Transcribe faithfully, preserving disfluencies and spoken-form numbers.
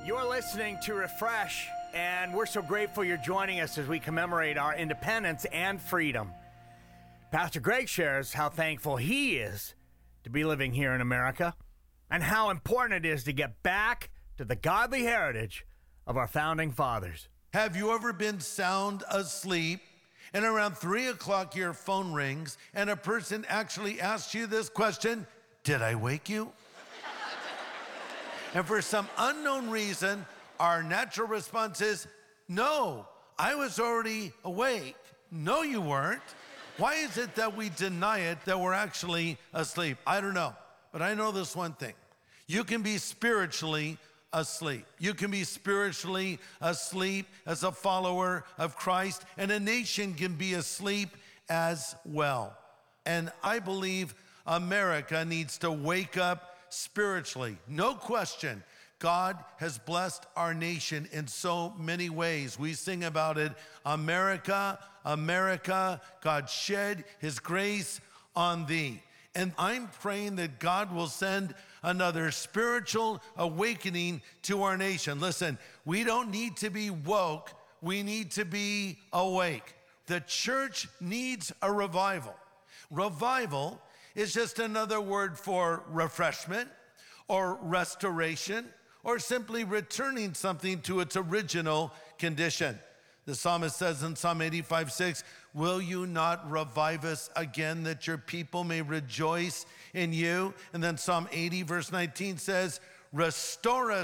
You're listening to Refresh, and we're so grateful you're joining us as we commemorate our independence and freedom. Pastor Greg shares how thankful he is to be living here in America and how important it is to get back to the godly heritage of our founding fathers. Have you ever been sound asleep and around three o'clock your phone rings and a person actually asks you this question, did I wake you? And for some unknown reason, our natural response is, no, I was already awake. No, you weren't. Why is it that we deny it, that we're actually asleep? I don't know, but I know this one thing. You can be spiritually asleep. You can be spiritually asleep as a follower of Christ, and a nation can be asleep as well. And I believe America needs to wake up spiritually. No question. God has blessed our nation in so many ways. We sing about it. America, America, God shed his grace on thee. And I'm praying that God will send another spiritual awakening to our nation. Listen, we don't need to be woke. We need to be awake. The church needs a revival. Revival is just another word for refreshment or restoration or simply returning something to its original condition. The psalmist says in Psalm eighty-five six, will you not revive us again that your people may rejoice in you? And then Psalm eighty verse nineteen says, restore us